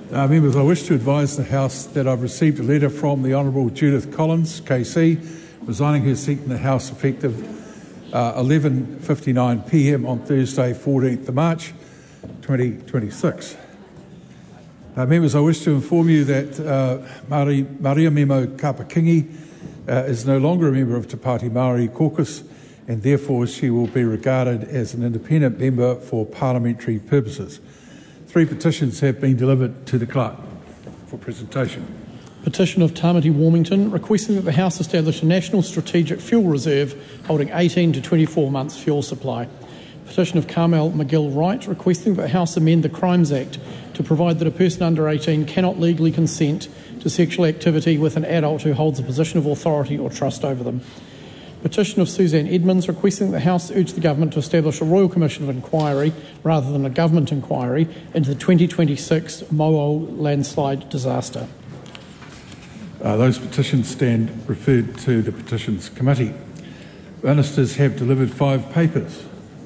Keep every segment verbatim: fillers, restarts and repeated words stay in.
Uh, members, I wish to advise the House that I've received a letter from the Honourable Judith Collins, K C, resigning her seat in the House effective uh, eleven fifty-nine p m on Thursday, fourteenth of March, twenty twenty-six. Uh, members, I wish to inform you that uh, Mari, Maria Memo Kapakingi uh, is no longer a member of Te Pāti Māori caucus, and therefore she will be regarded as an independent member for parliamentary purposes. Three petitions have been delivered to the clerk for presentation. Petition of Tamati Warmington requesting that the House establish a national strategic fuel reserve holding eighteen to twenty-four months fuel supply. Petition of Carmel McGill Wright requesting that the House amend the Crimes Act to provide that a person under eighteen cannot legally consent to sexual activity with an adult who holds a position of authority or trust over them. Petition of Suzanne Edmonds requesting that the House urge the Government to establish a Royal Commission of Inquiry rather than a Government inquiry into the twenty twenty-six Mo'o landslide disaster. Uh, those petitions stand referred to the Petitions Committee. Ministers have delivered five papers.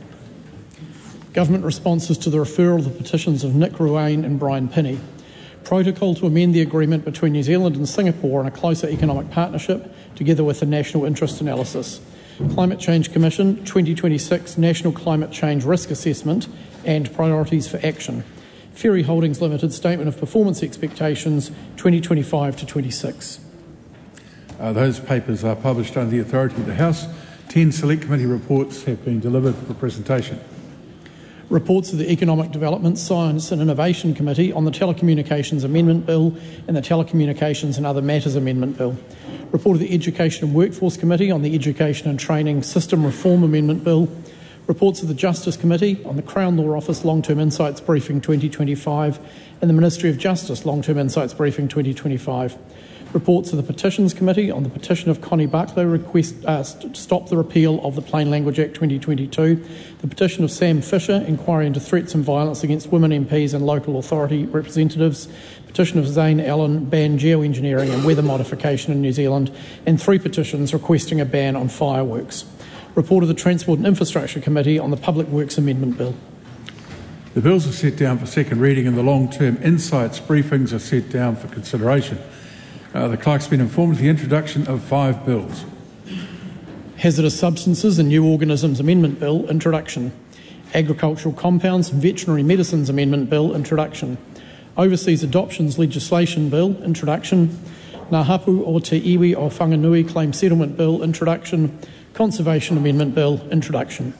Government responses to the referral of the petitions of Nick Ruane and Brian Pinney. Protocol to amend the agreement between New Zealand and Singapore on a closer economic partnership, together with a national interest analysis. Climate Change Commission twenty twenty-six National Climate Change Risk Assessment and Priorities for Action. Ferry Holdings Limited Statement of Performance Expectations twenty twenty-five to twenty-six. Uh, those papers are published under the authority of the House. Ten Select Committee reports have been delivered for presentation. Reports of the Economic Development, Science and Innovation Committee on the Telecommunications Amendment Bill and the Telecommunications and Other Matters Amendment Bill. Report of the Education and Workforce Committee on the Education and Training System Reform Amendment Bill. Reports of the Justice Committee on the Crown Law Office Long-Term Insights Briefing twenty twenty-five and the Ministry of Justice Long-Term Insights Briefing twenty twenty-five. Reports of the Petitions Committee on the petition of Connie Buckler request uh, st- stop the repeal of the Plain Language Act twenty twenty-two, the petition of Sam Fisher, inquiry into threats and violence against women M Ps and local authority representatives, petition of Zane Allen, ban geoengineering and weather modification in New Zealand, and three petitions requesting a ban on fireworks. Report of the Transport and Infrastructure Committee on the Public Works Amendment Bill. The bills are set down for second reading and the long-term insights briefings are set down for consideration. Uh, the clerk's been informed of the introduction of five bills. Hazardous Substances and New Organisms Amendment Bill, introduction. Agricultural Compounds and Veterinary Medicines Amendment Bill, introduction. Overseas Adoptions Legislation Bill, introduction. Ngā Hapu o Te Iwi o Whanganui Claim Settlement Bill, introduction. Conservation Amendment Bill, introduction.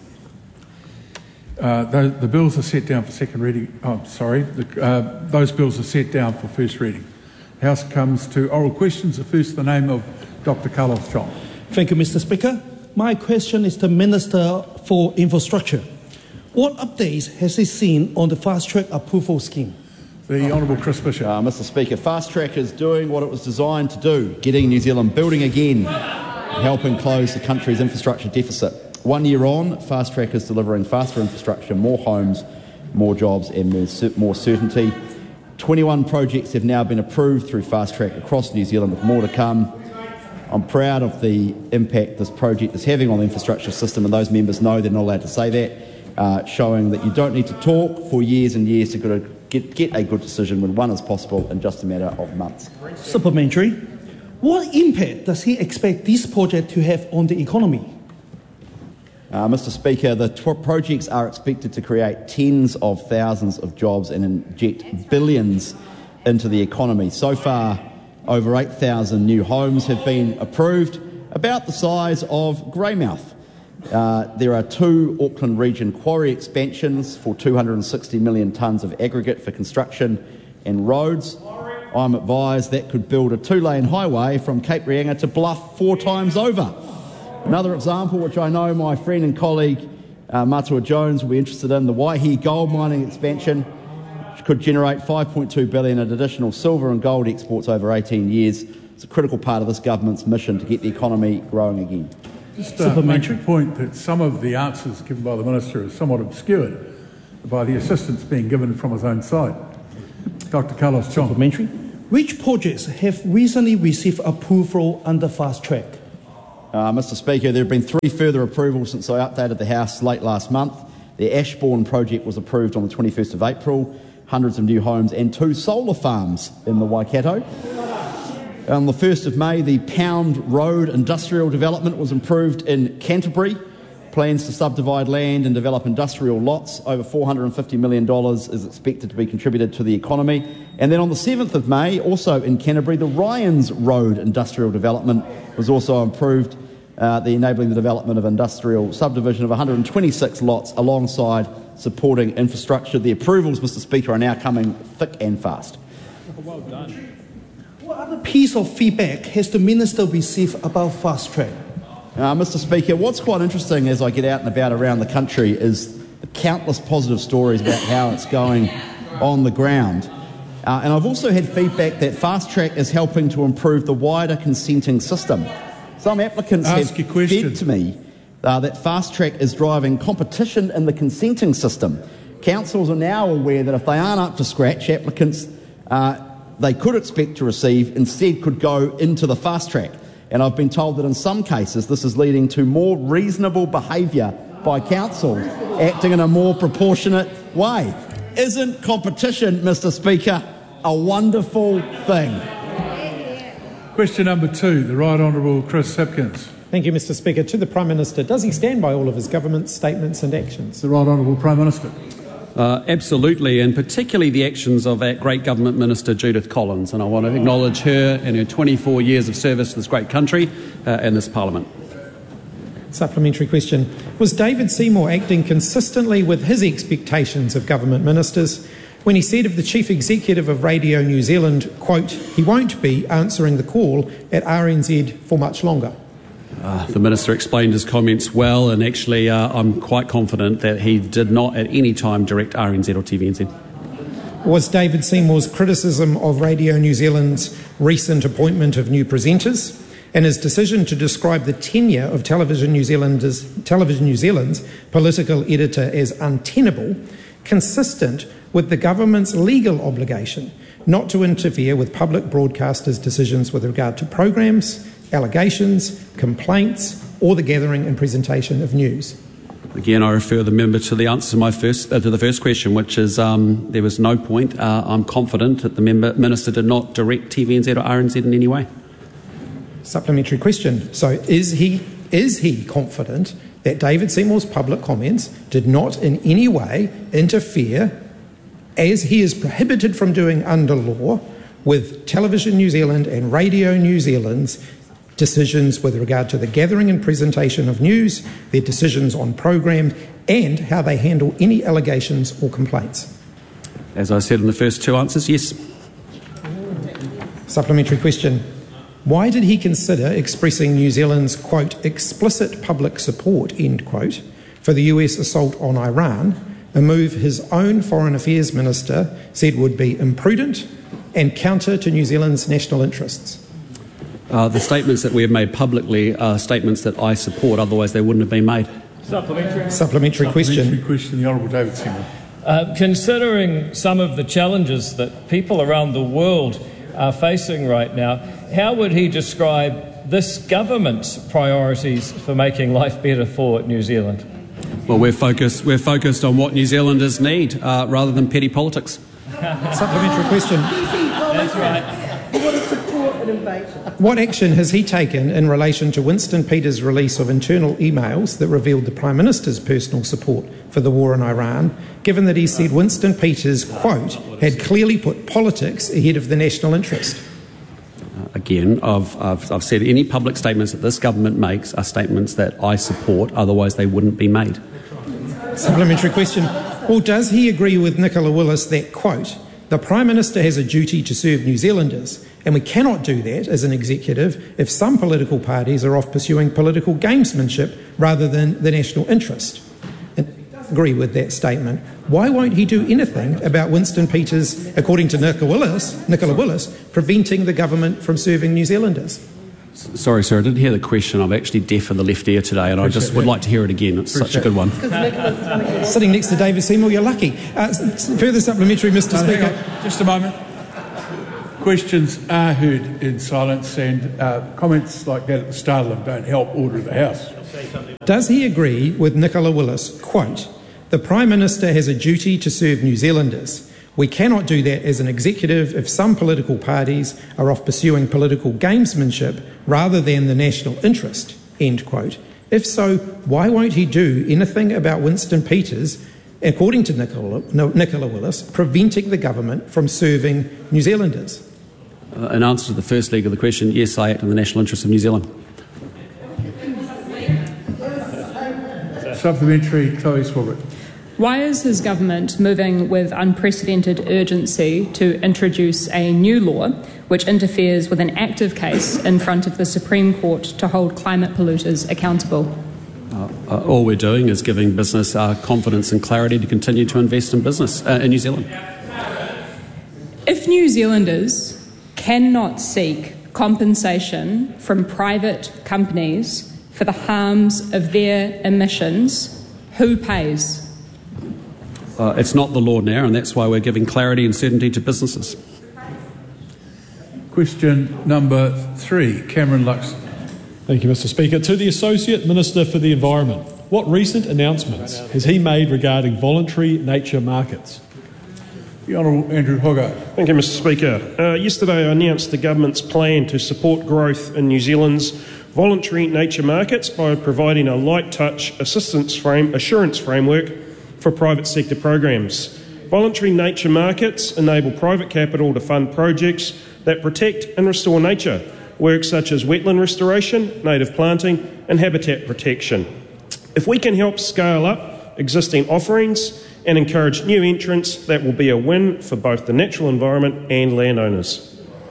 Uh, the, the bills are set down for second reading. Oh, sorry. The, uh, those bills are set down for first reading. The House comes to oral questions. The first, the name of Doctor Carlos Chong. Thank you, Mister Speaker. My question is to Minister for Infrastructure. What updates has he seen on the fast-track approval scheme? The Honourable Chris Bishop. Uh, Mister Speaker, Fast Track is doing what it was designed to do, getting New Zealand building again, helping close the country's infrastructure deficit. One year on, Fast Track is delivering faster infrastructure, more homes, more jobs and more certainty. twenty-one projects have now been approved through Fast Track across New Zealand, with more to come. I'm proud of the impact this project is having on the infrastructure system, and those members know they're not allowed to say that, uh, showing that you don't need to talk for years and years to get, get a good decision when one is possible in just a matter of months. Supplementary. What impact does he expect this project to have on the economy? Uh, Mister Speaker, the tw- projects are expected to create tens of thousands of jobs and inject billions into the economy. So far, over eight thousand new homes have been approved, about the size of Greymouth. Uh, there are two Auckland Region quarry expansions for two hundred sixty million tonnes of aggregate for construction and roads. I'm advised that could build a two-lane highway from Cape Reinga to Bluff four times over. Another example, which I know my friend and colleague uh, Matua Jones will be interested in, the Waihi gold mining expansion, which could generate five point two billion dollars in additional silver and gold exports over eighteen years. It's a critical part of this government's mission to get the economy growing again. Just uh, make the point that some of the answers given by the Minister are somewhat obscured by the assistance being given from his own side. Doctor Carlos Chong. Supplementary. Which projects have recently received approval under Fast Track? Uh, Mister Speaker, there have been three further approvals since I updated the House late last month. The Ashbourne project was approved on the twenty-first of April. hundreds of new homes and two solar farms in the Waikato. On the first of May, the Pound Road industrial development was approved in Canterbury. Plans to subdivide land and develop industrial lots. Over four hundred fifty million dollars is expected to be contributed to the economy. And then on the seventh of May, also in Canterbury, the Ryans Road industrial development was also approved, uh, the enabling the development of industrial subdivision of one hundred twenty-six lots alongside supporting infrastructure. The approvals, Mister Speaker, are now coming thick and fast. Well done. What other piece of feedback has the Minister received about Fast Track? Uh, Mister Speaker, what's quite interesting as I get out and about around the country is the countless positive stories about how it's going on the ground. Uh, and I've also had feedback that Fast Track is helping to improve the wider consenting system. Some applicants Ask have said to me uh, that Fast Track is driving competition in the consenting system. Councils are now aware that if they aren't up to scratch, applicants uh, they could expect to receive instead could go into the Fast Track. And I've been told that in some cases this is leading to more reasonable behaviour by councils acting in a more proportionate way. Isn't competition, Mister Speaker, a wonderful thing? Question number two, the Right Honourable Chris Hipkins. Thank you, Mister Speaker. To the Prime Minister, does he stand by all of his government's statements and actions? The Right Honourable Prime Minister. Uh, absolutely, and particularly the actions of that great government minister, Judith Collins. And I want to acknowledge her and her twenty-four years of service to this great country uh, and this Parliament. Supplementary question. Was David Seymour acting consistently with his expectations of government ministers when he said of the Chief Executive of Radio New Zealand, quote, he won't be answering the call at R N Z for much longer? Uh, the Minister explained his comments well, and actually uh, I'm quite confident that he did not at any time direct R N Z or T V N Z. Was David Seymour's criticism of Radio New Zealand's recent appointment of new presenters and his decision to describe the tenure of Television New Zealand's, Television New Zealand's political editor as untenable consistent with the government's legal obligation not to interfere with public broadcasters' decisions with regard to programs, allegations, complaints, or the gathering and presentation of news? Again, I refer the member to the answer to my first uh, to the first question, which is um, there was no point. Uh, I'm confident that the member minister did not direct T V N Z or R N Z in any way. Supplementary question. So, is he is he confident that David Seymour's public comments did not in any way interfere, as he is prohibited from doing under law, with Television New Zealand and Radio New Zealand's decisions with regard to the gathering and presentation of news, their decisions on program, and how they handle any allegations or complaints? As I said in the first two answers, yes. Supplementary question. Why did he consider expressing New Zealand's, quote, explicit public support, end quote, for the U S assault on Iran, a move his own Foreign Affairs Minister said would be imprudent and counter to New Zealand's national interests? Uh, the statements that we have made publicly are statements that I support, otherwise they wouldn't have been made. Supplementary, Supplementary question. Supplementary question, the Honourable David Seymour. Uh, considering some of the challenges that people around the world are facing right now, how would he describe this government's priorities for making life better for New Zealand? Well, we're focused, we're focused on what New Zealanders need uh, rather than petty politics. Supplementary question. That's right. What action has he taken in relation to Winston Peters' release of internal emails that revealed the Prime Minister's personal support for the war in Iran, given that he said Winston Peters, quote, had clearly put politics ahead of the national interest? Uh, again, I've, I've, I've said any public statements that this government makes are statements that I support, otherwise they wouldn't be made. Supplementary question. Well, does he agree with Nicola Willis that, quote, the Prime Minister has a duty to serve New Zealanders, and we cannot do that as an executive if some political parties are off pursuing political gamesmanship rather than the national interest? And agree with that statement. Why won't he do anything about Winston Peters, according to Nicola Willis, Nicola Willis, preventing the government from serving New Zealanders? Sorry, sir, I didn't hear the question. I'm actually deaf in the left ear today, and Appreciate I just would that. like to hear it again. It's Appreciate such a good one. Sitting next to David Seymour, you're lucky. Uh, further supplementary, Mister No, Speaker. Just a moment. Questions are heard in silence, and uh, comments like that at the start of them don't help order of the House. Does he agree with Nicola Willis, quote, the Prime Minister has a duty to serve New Zealanders, We cannot do that as an executive if some political parties are off pursuing political gamesmanship rather than the national interest, end quote. If so, why won't he do anything about Winston Peters, according to Nicola, Nicola Willis, preventing the government from serving New Zealanders? Uh, in answer to the first leg of the question, yes, I act in the national interest of New Zealand. Supplementary, Chloe Swaggart. Why is his government moving with unprecedented urgency to introduce a new law which interferes with an active case in front of the Supreme Court to hold climate polluters accountable? Uh, uh, all we're doing is giving business uh, confidence and clarity to continue to invest in business uh, in New Zealand. If New Zealanders cannot seek compensation from private companies for the harms of their emissions, who pays? Uh, it's not the law now, and that's why we're giving clarity and certainty to businesses. Question number three, Cameron Luxon. Thank you, Mister Speaker. To the Associate Minister for the Environment, what recent announcements has he made regarding voluntary nature markets? The Honourable Andrew Hogarth. Thank you, Mister Speaker. Uh, yesterday I announced the government's plan to support growth in New Zealand's voluntary nature markets by providing a light touch assistance frame, assurance framework for private sector programs. Voluntary nature markets enable private capital to fund projects that protect and restore nature, work such as wetland restoration, native planting and habitat protection. If we can help scale up existing offerings and encourage new entrants, that will be a win for both the natural environment and landowners.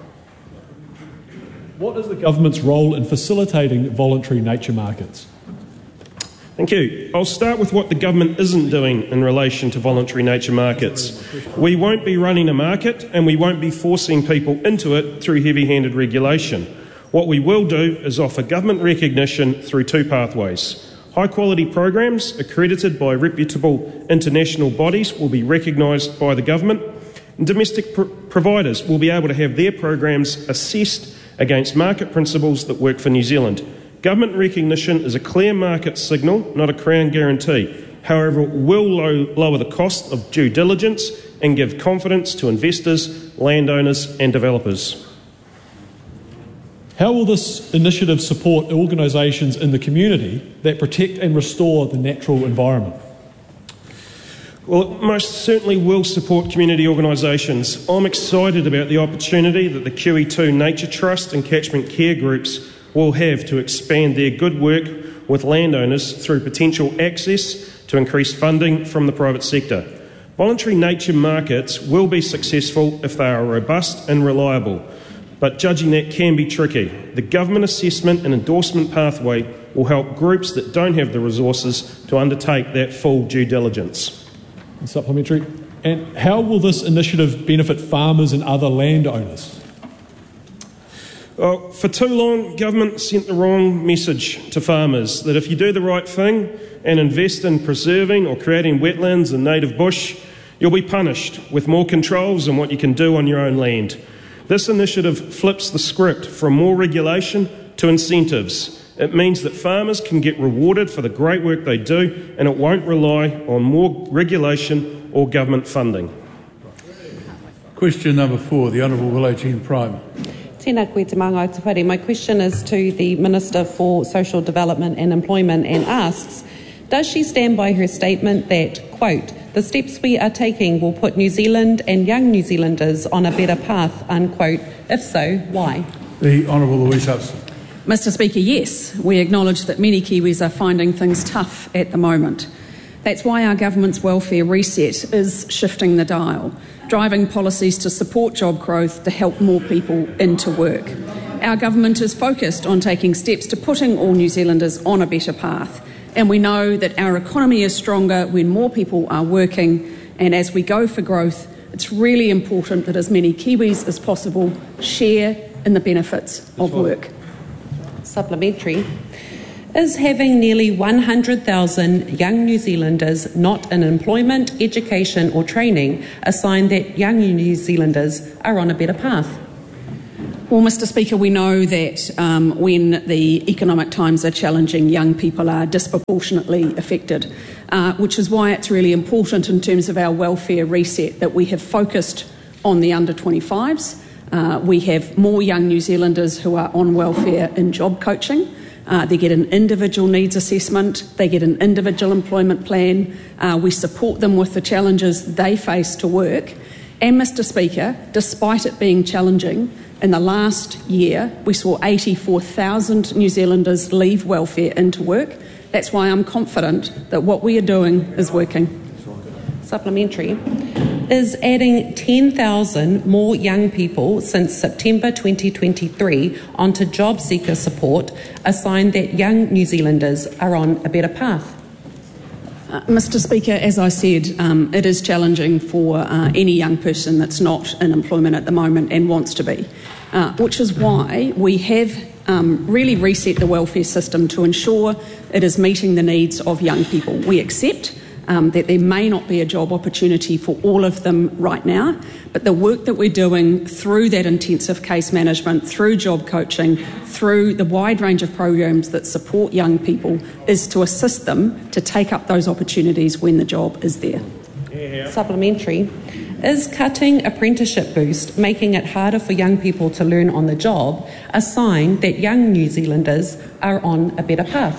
What is the government's role in facilitating voluntary nature markets? Thank you. I'll start with what the government isn't doing in relation to voluntary nature markets. We won't be running a market and we won't be forcing people into it through heavy-handed regulation. What we will do is offer government recognition through two pathways. High-quality programs accredited by reputable international bodies will be recognised by the government, and domestic pr- providers will be able to have their programs assessed against market principles that work for New Zealand. Government recognition is a clear market signal, not a Crown guarantee. However, it will low, lower the cost of due diligence and give confidence to investors, landowners and developers. How will this initiative support organisations in the community that protect and restore the natural environment? Well, it most certainly will support community organisations. I'm excited about the opportunity that the Q E two Nature Trust and catchment care groups will have to expand their good work with landowners through potential access to increase funding from the private sector. Voluntary nature markets will be successful if they are robust and reliable, but judging that can be tricky. The government assessment and endorsement pathway will help groups that don't have the resources to undertake that full due diligence. Supplementary. And how will this initiative benefit farmers and other landowners? Well, for too long, government sent the wrong message to farmers that if you do the right thing and invest in preserving or creating wetlands and native bush, you'll be punished with more controls on what you can do on your own land. This initiative flips the script from more regulation to incentives. It means that farmers can get rewarded for the great work they do, and it won't rely on more regulation or government funding. Question number four, the Honourable Willow Jean Prime. Tēnā koe te manga te whare. My question is to the Minister for Social Development and Employment and asks, does she stand by her statement that, quote, the steps we are taking will put New Zealand and young New Zealanders on a better path, unquote? If so, why? The Honourable Louise Hudson. Mister Speaker, yes, we acknowledge that many Kiwis are finding things tough at the moment. That's why our government's welfare reset is shifting the dial, driving policies to support job growth to help more people into work. Our government is focused on taking steps to putting all New Zealanders on a better path, and we know that our economy is stronger when more people are working, and as we go for growth, it's really important that as many Kiwis as possible share in the benefits of work. Supplementary. Is having nearly one hundred thousand young New Zealanders not in employment, education or training a sign that young New Zealanders are on a better path? Well, Mr Speaker, we know that um, when the economic times are challenging, young people are disproportionately affected, uh, which is why it's really important in terms of our welfare reset that we have focused on the under twenty-fives. Uh, we have more young New Zealanders who are on welfare in job coaching. Uh, they get an individual needs assessment, they get an individual employment plan, uh, we support them with the challenges they face to work. And, Mr Speaker, despite it being challenging, in the last year we saw eighty-four thousand New Zealanders leave welfare into work. That's why I'm confident that what we are doing is working. Supplementary. Is adding ten thousand more young people since September twenty twenty-three onto job seeker support a sign that young New Zealanders are on a better path? Uh, Mr Speaker, as I said, um, it is challenging for uh, any young person that's not in employment at the moment and wants to be, uh, which is why we have um, really reset the welfare system to ensure it is meeting the needs of young people. We accept Um, that there may not be a job opportunity for all of them right now, but the work that we're doing through that intensive case management, through job coaching, through the wide range of programs that support young people is to assist them to take up those opportunities when the job is there. Yeah. Supplementary. Is cutting apprenticeship boost, making it harder for young people to learn on the job, a sign that young New Zealanders are on a better path?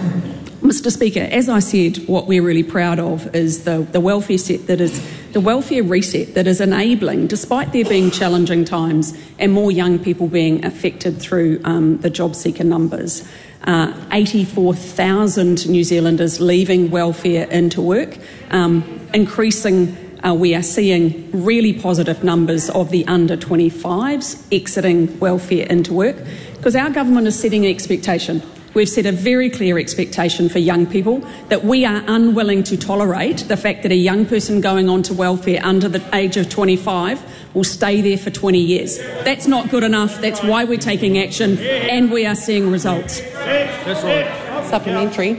Mr Speaker, as I said, what we're really proud of is the, the welfare set that is the welfare reset that is enabling, despite there being challenging times and more young people being affected through um, the job seeker numbers. Uh, eighty-four thousand New Zealanders leaving welfare into work, um, increasing. Uh, we are seeing really positive numbers of the under twenty-fives exiting welfare into work, because our government is setting an expectation. We've set a very clear expectation for young people that we are unwilling to tolerate the fact that a young person going on to welfare under the age of twenty-five will stay there for twenty years. That's not good enough. That's why we're taking action, and we are seeing results. That's right. Supplementary.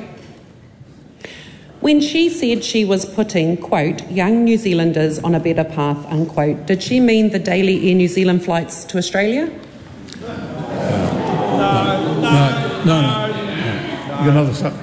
When she said she was putting, quote, young New Zealanders on a better path, unquote, did she mean the daily Air New Zealand flights to Australia? No, no. No, no. You got another sub.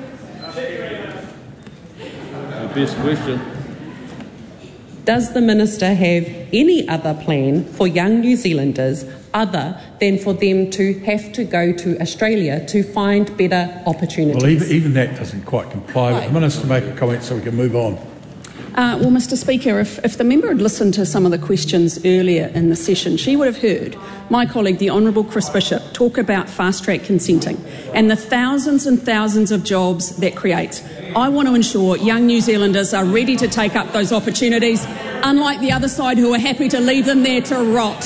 The best question. Does the Minister have any other plan for young New Zealanders other than for them to have to go to Australia to find better opportunities? Well, even, even that doesn't quite comply. But the Minister make a comment so we can move on. Uh, well, Mr Speaker, if, if the member had listened to some of the questions earlier in the session, she would have heard my colleague, the Honourable Chris Bishop, talk about fast-track consenting and the thousands and thousands of jobs that creates. I want to ensure young New Zealanders are ready to take up those opportunities, unlike the other side who are happy to leave them there to rot.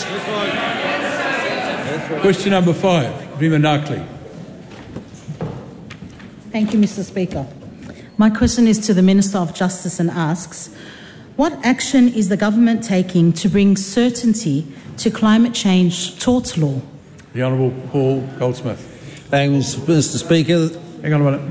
Question number five, Rima Narkley. Thank you, Mr Speaker. My question is to the Minister of Justice and asks, what action is the government taking to bring certainty to climate change tort law? The Honourable Paul Goldsmith. Thank you, Mister Speaker. Hang on a minute.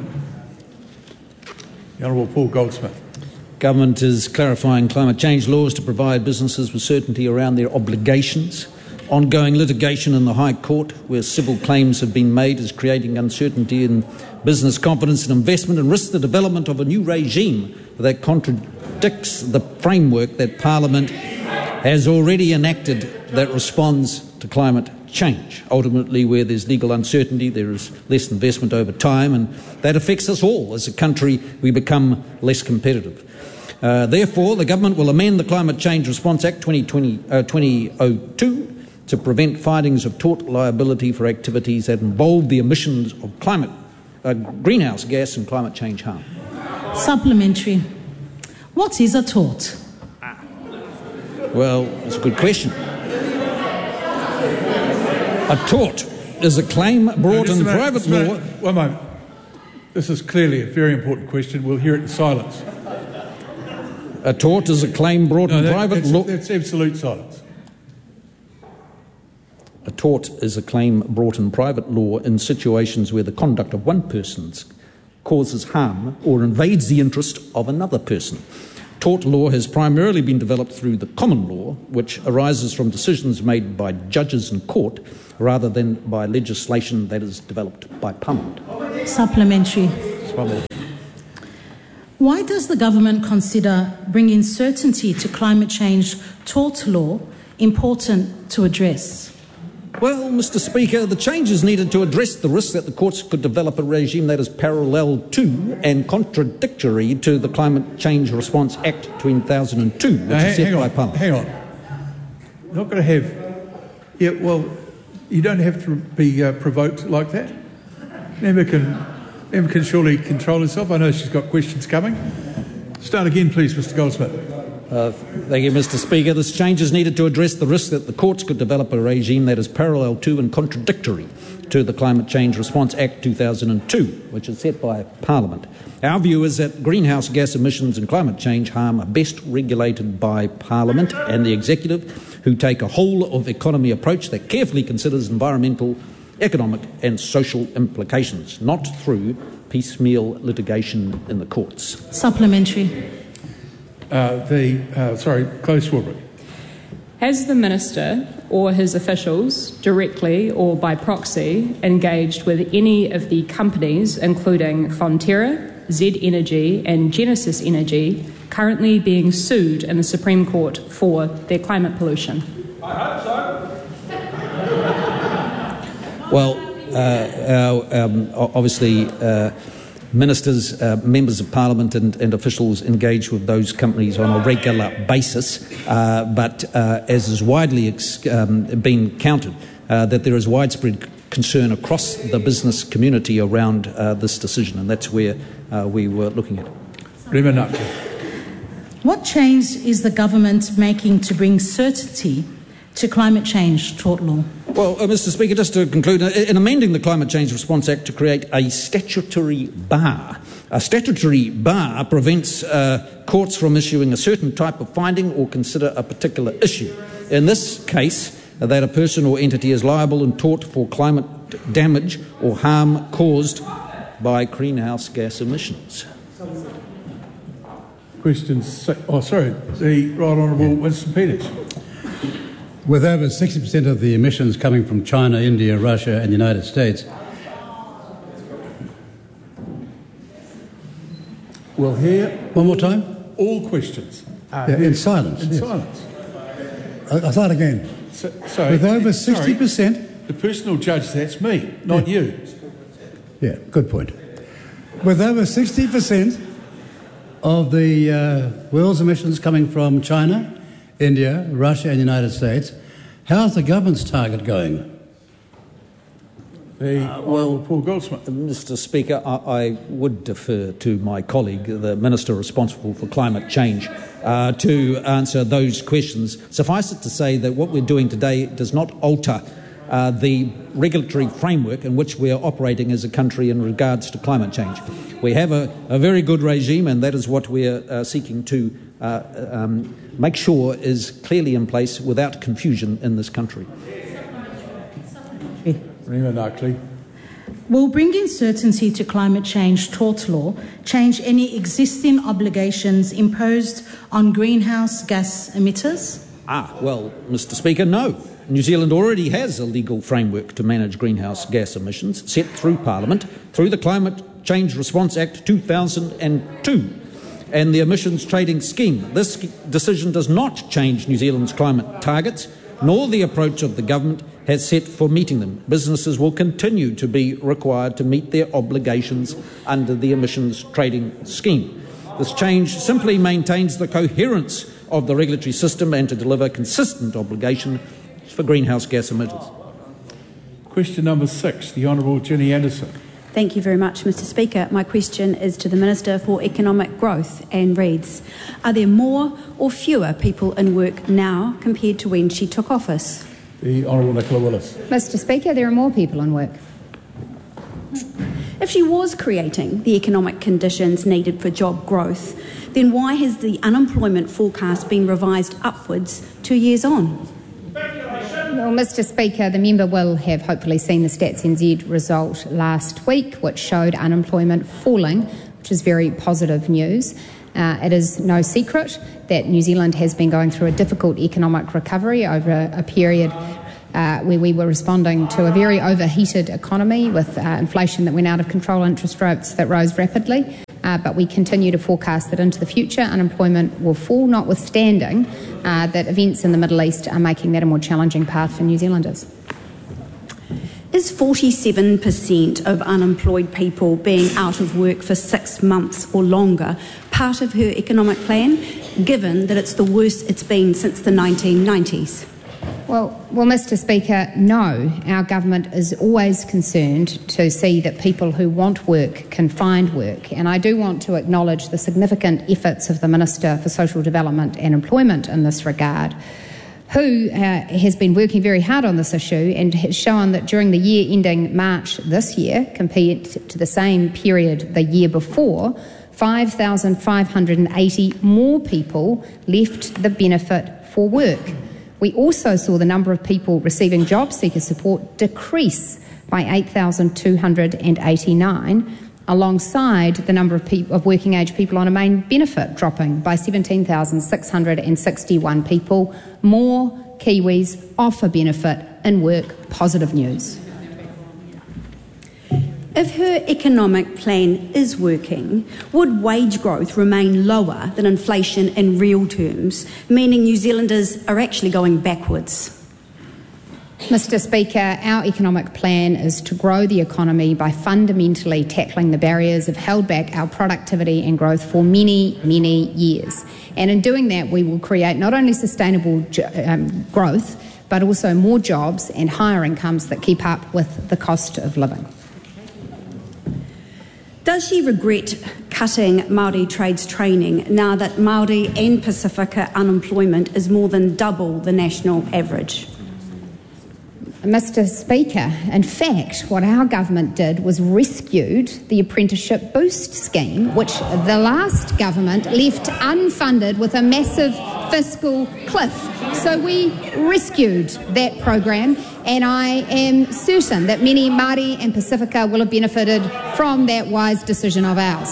The Honourable Paul Goldsmith. Government is clarifying climate change laws to provide businesses with certainty around their obligations. Ongoing litigation in the High Court, where civil claims have been made, is creating uncertainty in business confidence and investment, and risks the development of a new regime that contradicts the framework that Parliament has already enacted that responds to climate change. Ultimately, where there's legal uncertainty, there is less investment over time, and that affects us all. As a country, we become less competitive. Uh, therefore, the government will amend the Climate Change Response Act twenty oh two to prevent findings of tort liability for activities that involve the emissions of climate, uh, greenhouse gas and climate change harm. Supplementary. What is a tort? Well, that's a good question. A tort is a claim brought in private law. One moment. This is clearly a very important question. We'll hear it in silence. A tort is a claim brought no, in that, private that's, law. That's absolute silence. A tort is a claim brought in private law in situations where the conduct of one person causes harm or invades the interest of another person. tort law has primarily been developed through the common law, which arises from decisions made by judges in court rather than by legislation that is developed by Parliament. Supplementary. Why does the government consider bringing certainty to climate change tort law important to address? Well, Mister Speaker, the changes needed to address the risk that the courts could develop a regime that is parallel to and contradictory to the Climate Change Response Act two thousand two, which now, is set hang by on, Parliament. Hang on. You're not going to have... Yeah, well, you don't have to be uh, provoked like that. Member can, Member can surely control herself. I know she's got questions coming. Start again, please, Mister Goldsmith. Uh, thank you, Mister Speaker. This change is needed to address the risk that the courts could develop a regime that is parallel to and contradictory to the Climate Change Response Act two thousand two, which is set by Parliament. Our view is that greenhouse gas emissions and climate change harm are best regulated by Parliament and the Executive, who take a whole-of-economy approach that carefully considers environmental, economic and social implications, not through piecemeal litigation in the courts. Supplementary. Uh, the uh, sorry, close Swarbrick. Has the Minister or his officials, directly or by proxy, engaged with any of the companies, including Fonterra, Z Energy and Genesis Energy, currently being sued in the Supreme Court for their climate pollution? I hope so. Well, uh, our, um, obviously... Uh, Ministers, uh, members of Parliament and, and officials engage with those companies on a regular basis, uh, but uh, as is widely ex- um, been counted, uh, that there is widespread concern across the business community around uh, this decision, and that's where uh, we were looking at. What change is the government making to bring certainty to climate change tort law? Well, uh, Mister Speaker, just to conclude, in amending the Climate Change Response Act to create a statutory bar, a statutory bar prevents uh, courts from issuing a certain type of finding or consider a particular issue. In this case, uh, that a person or entity is liable in tort for climate damage or harm caused by greenhouse gas emissions. Questions? Oh, sorry, the Right Honourable Winston Peters. With over sixty percent of the emissions coming from China, India, Russia and the United States. We'll hear... One more time? All questions. Uh, yeah, in silence. In yes. silence. I'll start again. So, sorry, With over sixty percent... Sorry, the personal judge, that's me, not yeah. you. Yeah, good point. With over sixty percent of the uh, world's emissions coming from China, India, Russia and the United States, how's the government's target going? The, uh, well, Paul Goldsmith. Mister Speaker, I, I would defer to my colleague, the Minister responsible for climate change, uh, to answer those questions. Suffice it to say that what we're doing today does not alter uh, the regulatory framework in which we are operating as a country in regards to climate change. We have a, a very good regime, and that is what we are uh, seeking to uh, um, make sure is clearly in place without confusion in this country. Rima Narkley. Will bringing certainty to climate change tort law change any existing obligations imposed on greenhouse gas emitters? Ah, well, Mister Speaker, no. New Zealand already has a legal framework to manage greenhouse gas emissions set through Parliament through the Climate Change Response Act two thousand two and the Emissions Trading Scheme. This decision does not change New Zealand's climate targets, nor the approach of the government has set for meeting them. Businesses will continue to be required to meet their obligations under the Emissions Trading Scheme. This change simply maintains the coherence of the regulatory system and to deliver consistent obligation for greenhouse gas emitters. Question number six, the Honourable Ginny Anderson. Thank you very much, Mister Speaker. My question is to the Minister for Economic Growth and reads, are there more or fewer people in work now compared to when she took office? The Honourable Nicola Willis. Mister Speaker, there are more people in work. If she was creating the economic conditions needed for job growth, then why has the unemployment forecast been revised upwards two years on? Well, Mister Speaker, the member will have hopefully seen the Stats N Z result last week, which showed unemployment falling, which is very positive news. Uh, it is no secret that New Zealand has been going through a difficult economic recovery over a, a period uh, where we were responding to a very overheated economy with uh, inflation that went out of control, interest rates that rose rapidly. Uh, but we continue to forecast that into the future unemployment will fall, notwithstanding uh, that events in the Middle East are making that a more challenging path for New Zealanders. Is forty-seven percent of unemployed people being out of work for six months or longer part of her economic plan, given that it's the worst it's been since the nineteen nineties? Well, well, Mister Speaker, no. Our government is always concerned to see that people who want work can find work. And I do want to acknowledge the significant efforts of the Minister for Social Development and Employment in this regard, who uh, has been working very hard on this issue and has shown that during the year ending March this year, compared to the same period the year before, five thousand five hundred eighty more people left the benefit for work. We also saw the number of people receiving job seeker support decrease by eight thousand two hundred eighty-nine, alongside the number of, people, of working age people on a main benefit dropping by seventeen thousand six hundred sixty-one people. More Kiwis off a benefit in work. Positive news. If her economic plan is working, would wage growth remain lower than inflation in real terms, meaning New Zealanders are actually going backwards? Mister Speaker, our economic plan is to grow the economy by fundamentally tackling the barriers that have held back our productivity and growth for many, many years. And in doing that, we will create not only sustainable um, growth, but also more jobs and higher incomes that keep up with the cost of living. Does she regret cutting Māori trades training now that Māori and Pacifica unemployment is more than double the national average? Mister Speaker, in fact, what our government did was rescued the Apprenticeship Boost scheme, which the last government left unfunded with a massive fiscal cliff. So we rescued that program, and I am certain that many Māori and Pacifica will have benefited from that wise decision of ours.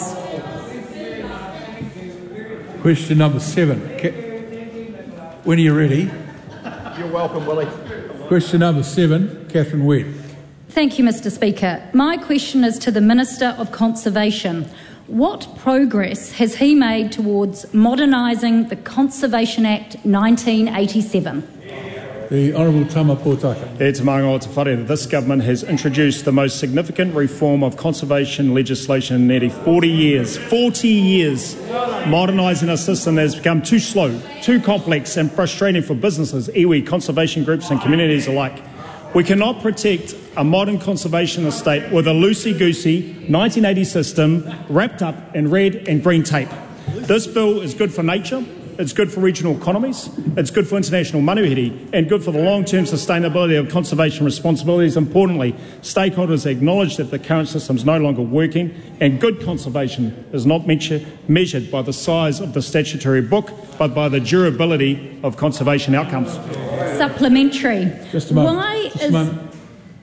Question number seven. When are you ready? You're welcome, Willie. Question number seven, Catherine Webb. Thank you, Mister Speaker. My question is to the Minister of Conservation. What progress has he made towards modernising the Conservation Act nineteen eighty-seven? The Honourable Tama Potaka. E te maunga o te whare that this government has introduced the most significant reform of conservation legislation in nearly forty years. forty years modernising a system that has become too slow, too complex and frustrating for businesses, iwi, conservation groups and communities alike. We cannot protect a modern conservation estate with a loosey-goosey nineteen eighty system wrapped up in red and green tape. This bill is good for nature, it's good for regional economies, it's good for international manuhiri, and good for the long-term sustainability of conservation responsibilities. Importantly, stakeholders acknowledge that the current system is no longer working, and good conservation is not measure, measured by the size of the statutory book, but by the durability of conservation outcomes. Supplementary. Just a moment. Why Just is... a moment.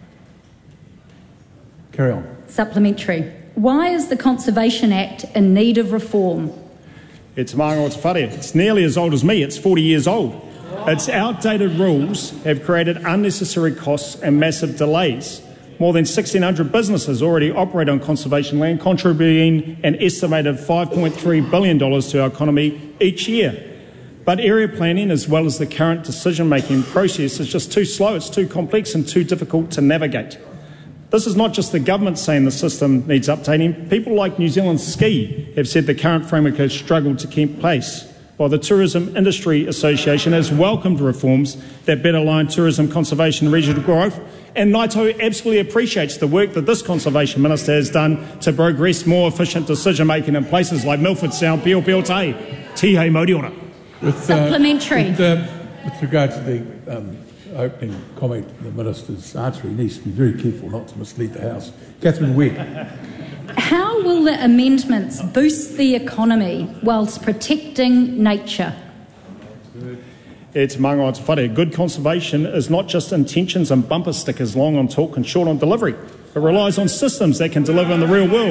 Carry on. Supplementary. Why is the Conservation Act in need of reform? It's maunga o te whare. It's nearly as old as me. It's forty years old. Its outdated rules have created unnecessary costs and massive delays. More than sixteen hundred businesses already operate on conservation land, contributing an estimated five point three billion dollars to our economy each year. But area planning, as well as the current decision-making process, is just too slow, it's too complex and too difficult to navigate. This is not just the government saying the system needs updating. People like New Zealand Ski have said the current framework has struggled to keep pace, while the Tourism Industry Association has welcomed reforms that better align tourism, conservation and regional growth. And Naito absolutely appreciates the work that this Conservation Minister has done to progress more efficient decision-making in places like Milford Sound, Pio Pio Te, Tihei Moriora. With, uh, Supplementary. With, uh, with regard to the um, opening comment, the Minister's answer, he needs to be very careful not to mislead the House. Catherine Webb. How will the amendments boost the economy whilst protecting nature? It's maunga o te whare. Good conservation is not just intentions and bumper stickers, long on talk and short on delivery. It relies on systems that can deliver in the real world.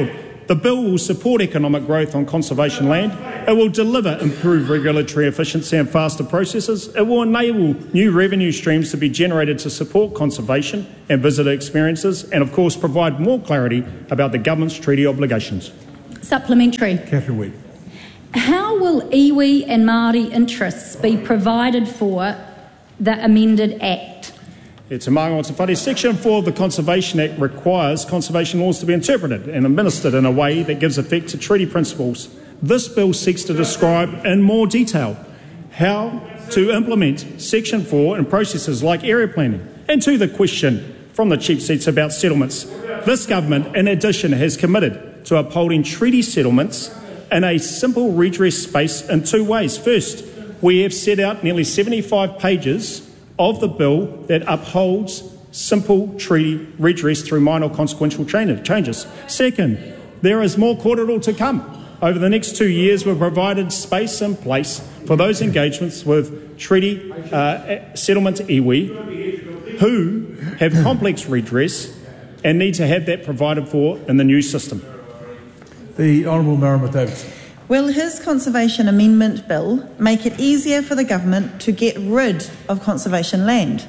The bill will support economic growth on conservation land. It will deliver improved regulatory efficiency and faster processes. It will enable new revenue streams to be generated to support conservation and visitor experiences, and of course provide more clarity about the government's treaty obligations. Supplementary. Catherine Weed. How will iwi and Māori interests be provided for the amended Act? E te maanga o te whare. Section four of the Conservation Act requires conservation laws to be interpreted and administered in a way that gives effect to treaty principles. This bill seeks to describe in more detail how to implement Section four in processes like area planning. And to the question from the chief seats about settlements, this government in addition has committed to upholding treaty settlements in a simple redress space in two ways. First, we have set out nearly seventy-five pages of the bill that upholds simple treaty redress through minor consequential changes. Second, there is more cordial to come. Over the next two years, we've provided space in place for those engagements with treaty uh, settlement iwi who have complex redress and need to have that provided for in the new system. The Honourable Marama Davidson. Will his Conservation Amendment Bill make it easier for the government to get rid of conservation land?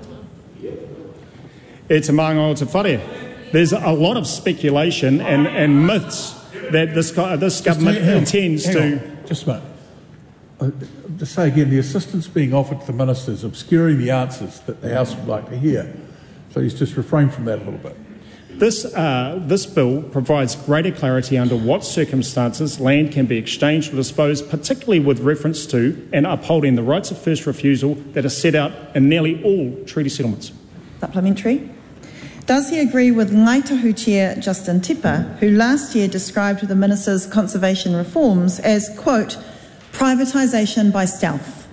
E te maanga o te whare. There's a lot of speculation and, and myths that this, this government hang on, intends hang to... On. Just a minute. Uh, to say again, the assistance being offered to the ministers obscuring the answers that the House would like to hear. Please just refrain from that a little bit. This, uh, this bill provides greater clarity under what circumstances land can be exchanged or disposed, particularly with reference to and upholding the rights of first refusal that are set out in nearly all treaty settlements. Supplementary. Does he agree with Ngai Tahu Chair Justin Tipa, who last year described the Minister's conservation reforms as, quote, privatisation by stealth?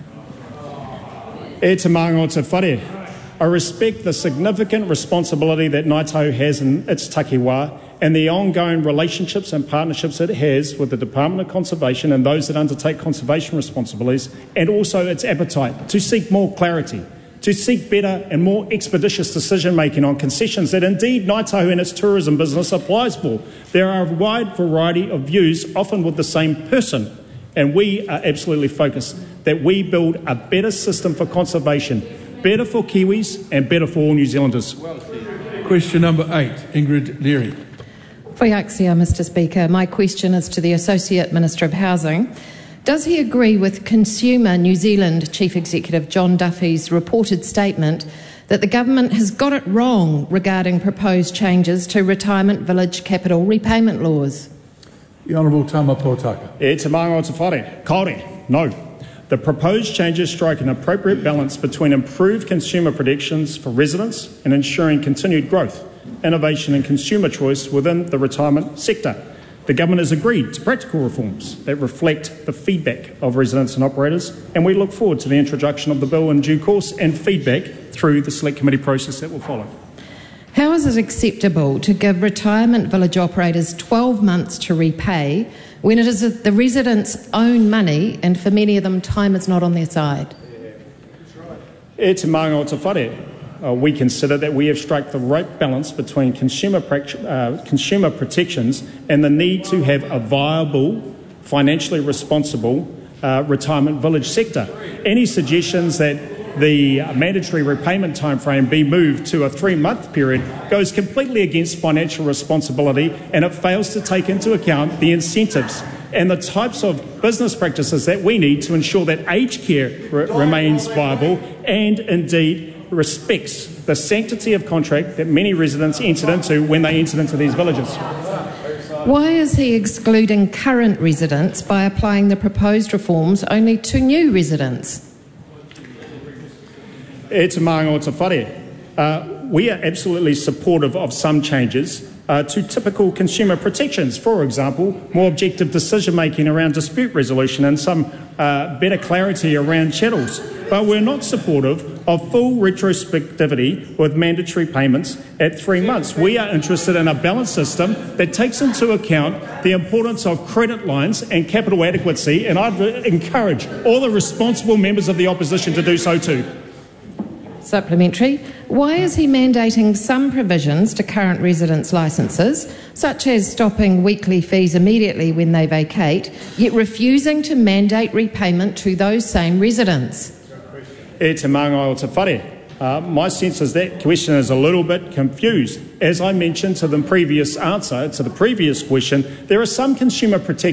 E te maanga o te whare. I respect the significant responsibility that Ngāi Tahu has in its takiwā and the ongoing relationships and partnerships it has with the Department of Conservation and those that undertake conservation responsibilities, and also its appetite to seek more clarity, to seek better and more expeditious decision-making on concessions that indeed Ngāi Tahu and its tourism business applies for. There are a wide variety of views, often with the same person, and we are absolutely focused that we build a better system for conservation, better for Kiwis and better for all New Zealanders. Question number eight, Ingrid Leary. Whaiaksia, Mister Speaker. My question is to the Associate Minister of Housing. Does he agree with Consumer New Zealand Chief Executive John Duffy's reported statement that the government has got it wrong regarding proposed changes to retirement village capital repayment laws? The Honourable Tama Potaka. E te maanga o te whare. Kaore, no. The proposed changes strike an appropriate balance between improved consumer protections for residents and ensuring continued growth, innovation and consumer choice within the retirement sector. The government has agreed to practical reforms that reflect the feedback of residents and operators, and we look forward to the introduction of the bill in due course and feedback through the select committee process that will follow. How is it acceptable to give retirement village operators twelve months to repay when it is the residents' own money and for many of them time is not on their side? E te maanga o te whare. Uh, we consider that we have struck the right balance between consumer, uh, consumer protections and the need to have a viable, financially responsible uh, retirement village sector. Any suggestions that the mandatory repayment timeframe be moved to a three-month period goes completely against financial responsibility, and it fails to take into account the incentives and the types of business practices that we need to ensure that aged care re- remains viable and indeed respects the sanctity of contract that many residents entered into when they entered into these villages. Why is he excluding current residents by applying the proposed reforms only to new residents? E te maanga o te whare. Uh, we are absolutely supportive of some changes uh, to typical consumer protections. For example, more objective decision-making around dispute resolution and some uh, better clarity around chattels. But we're not supportive of full retrospectivity with mandatory payments at three months. We are interested in a balanced system that takes into account the importance of credit lines and capital adequacy, and I'd encourage all the responsible members of the opposition to do so too. Supplementary. Why is he mandating some provisions to current residents' licences, such as stopping weekly fees immediately when they vacate, yet refusing to mandate repayment to those same residents? E te manga o te whare. Uh, my sense is that question is a little bit confused. As I mentioned to the previous answer, to the previous question, there are some consumer protection